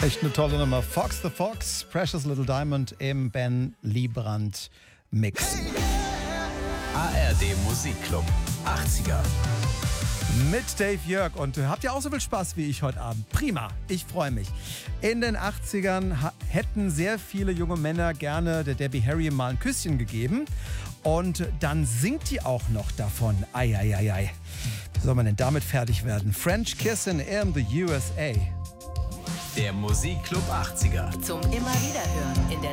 Echt eine tolle Nummer. Fox the Fox, Precious Little Diamond im Ben Liebrandt Mix. ARD Musikclub 80er. Mit Dave Jörg. Und habt ihr auch so viel Spaß wie ich heute Abend? Prima, ich freue mich. In den 80ern hätten sehr viele junge Männer gerne der Debbie Harry mal ein Küsschen gegeben. Und dann singt die auch noch davon. Ei. Wie soll man denn damit fertig werden? French Kissin' in the USA. Der Musikclub 80er. Zum immer wieder hören in der